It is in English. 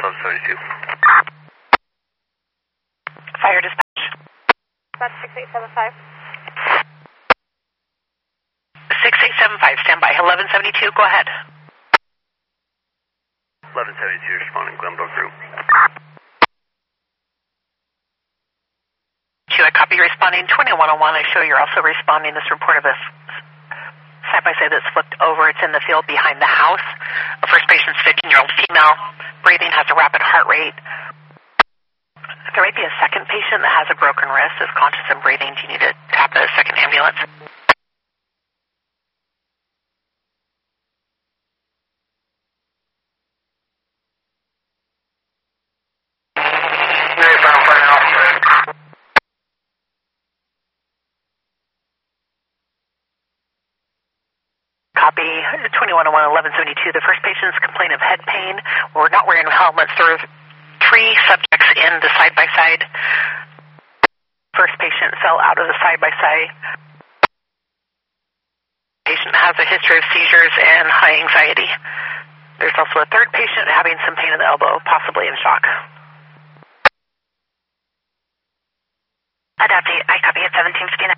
1172. Fire dispatch. Dispatch 6875. 6875, stand by. 1172, go ahead. 1172, responding Glenbrook Group. I copy responding 2101. I show you're also responding this report of a side-by-side that's flipped over. It's in the field behind the house. The first patient's 15-year-old female. Breathing, has a rapid heart rate. There might be a second patient that has a broken wrist, is conscious and breathing. Do you need to tap a second ambulance? Copy 2101 1172. The first patient's complaint of head pain. We're not wearing helmets. There are 3 subjects in the side-by-side. First patient fell out of the side-by-side. Patient has a history of seizures and high anxiety. There's also a third patient having some pain in the elbow, possibly in shock. Adaptate, I copy at 1759.